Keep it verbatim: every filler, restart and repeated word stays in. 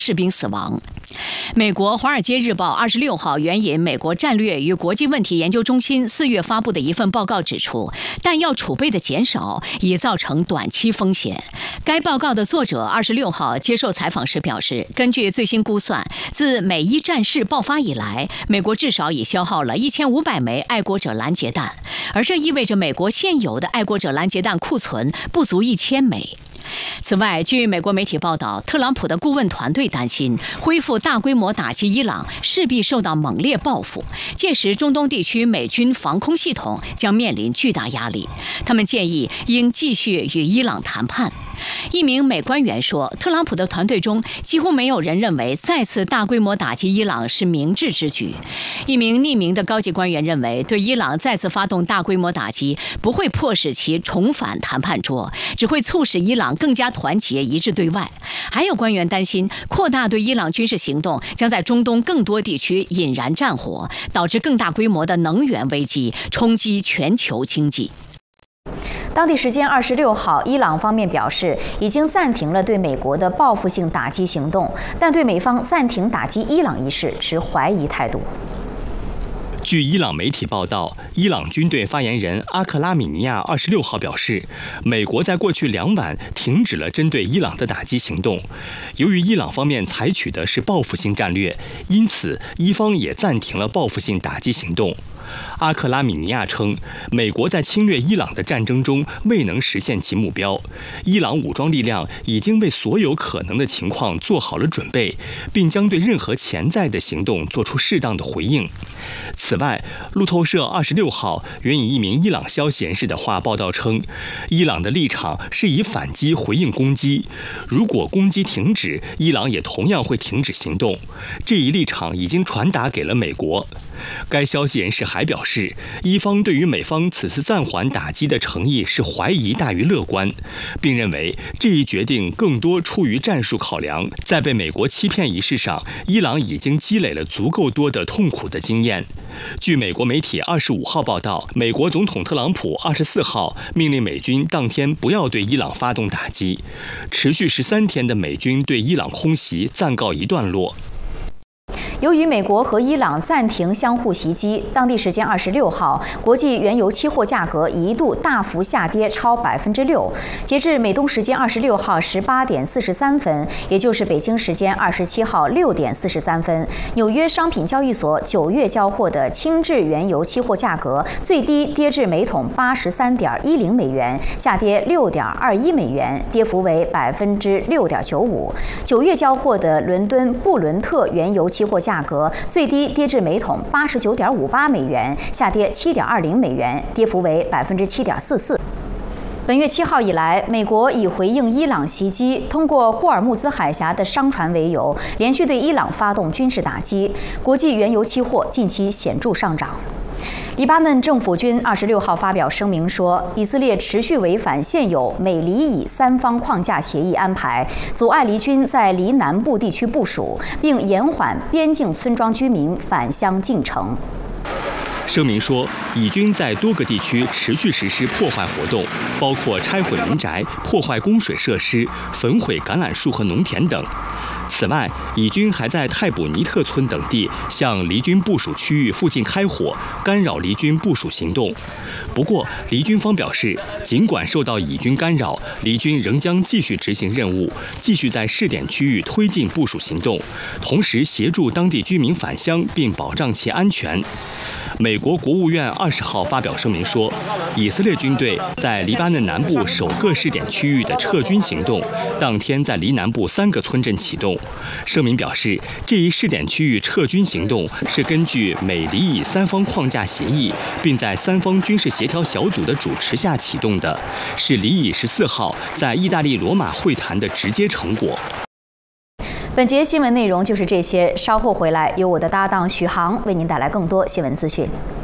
士兵死亡。美国《华尔街日报》二十六号援引美国战略与国际问题研究中心四月发布的一份报告指出，弹药储备的减少已造成短期风险。该报告的作者二十六号接受采访时表示，根据最新估算，自美伊战事爆发以来，美国至少已消耗了一千五百枚爱国者拦截弹，而这意味着美国现有的爱国者拦截弹库存不足一千枚。此外，据美国媒体报道，特朗普的顾问团队担心，恢复大规模打击伊朗势必受到猛烈报复，届时中东地区美军防空系统将面临巨大压力。他们建议应继续与伊朗谈判。一名美官员说，特朗普的团队中几乎没有人认为再次大规模打击伊朗是明智之举。一名匿名的高级官员认为，对伊朗再次发动大规模打击不会迫使其重返谈判桌，只会促使伊朗更加团结一致对外。还有官员担心，扩大对伊朗军事行动将在中东更多地区引燃战火，导致更大规模的能源危机，冲击全球经济。 当地时间二十六号，伊朗方面表示已经暂停了对美国的报复性打击行动，但对美方暂停打击伊朗一事持怀疑态度。 据伊朗媒体报道，伊朗军队发言人阿克拉米尼亚二十六号表示，美国在过去两晚停止了针对伊朗的打击行动。由于伊朗方面采取的是报复性战略，因此伊方也暂停了报复性打击行动。阿克拉米尼亚称，美国在侵略伊朗的战争中未能实现其目标，伊朗武装力量已经为所有可能的情况做好了准备，并将对任何潜在的行动做出适当的回应。此外，路透社二十六号援引一名伊朗消息人士的话报道称，伊朗的立场是以反击回应攻击，如果攻击停止，伊朗也同样会停止行动。这一立场已经传达给了美国。该消息人士还表示，伊方对于美方此次暂缓打击的诚意是怀疑大于乐观，并认为这一决定更多出于战术考量。在被美国欺骗一事上，伊朗已经积累了足够多的痛苦的经验。据美国媒体二十五号报道，美国总统特朗普二十四号命令美军当天不要对伊朗发动打击，持续十三天的美军对伊朗空袭暂告一段落。 由于美国和伊朗暂停相互袭击，当地时间二十六号，国际原油期货价格一度大幅下跌超百分之六。截至美东时间二十六号十八点四十三分，也就是北京时间二十七号六点四十三分，纽约商品交易所九月交货的轻质原油期货价格最低跌至每桶八十三点一零美元，下跌六点二一美元，跌幅为百分之六点九五。九月交货的伦敦布伦特原油期货价价格最低跌至每桶八十九点五八美元，下跌七点二零美元，跌幅为百分之七点四四。本月七号以来，美国以回应伊朗袭击，通过霍尔木兹海峡的商船为由，连续对伊朗发动军事打击，国际原油期货近期显著上涨。黎巴嫩政府军二十六号发表声明说，以色列持续违反现有美黎以三方框架协议安排，阻碍黎军在黎南部地区部署，并延缓边境村庄居民返乡进程。 声明说，以军在多个地区持续实施破坏活动，包括拆毁民宅、破坏供水设施、焚毁橄榄树和农田等。此外，以军还在泰卜尼特村等地向黎军部署区域附近开火，干扰黎军部署行动。不过，黎军方表示，尽管受到以军干扰，黎军仍将继续执行任务，继续在试点区域推进部署行动，同时协助当地居民返乡并保障其安全。美国国务院二十号发表声明说，以色列军队在黎巴嫩南部首个试点区域的撤军行动，当天在黎南部三个村镇启动。声明表示，这一试点区域撤军行动是根据美黎以三方框架协议，并在三方军事协调小组的主持下启动的，是黎以十四号在意大利罗马会谈的直接成果。 本节新闻内容就是这些，稍后回来由我的搭档许航为您带来更多新闻资讯。